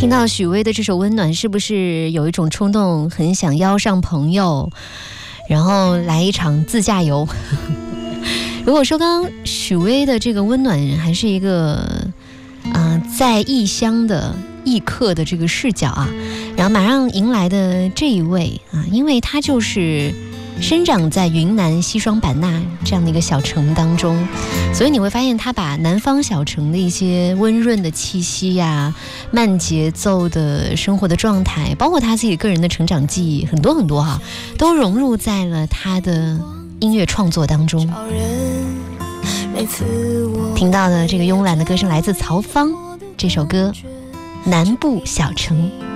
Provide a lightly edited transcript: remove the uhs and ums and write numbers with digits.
听到许巍的这首《温暖》，是不是有一种冲动，很想邀上朋友，然后来一场自驾游？如果说刚刚许巍的这个《温暖》还是一个在异乡的异客的这个视角啊，然后马上迎来的这一位啊，因为他就是生长在云南西双版纳这样的一个小城当中，所以你会发现他把南方小城的一些温润的气息呀、慢节奏的生活的状态，包括他自己个人的成长记忆，很多很多哈，都融入在了他的音乐创作当中。听到的这个慵懒的歌声来自曹芳，这首歌《南部小城》。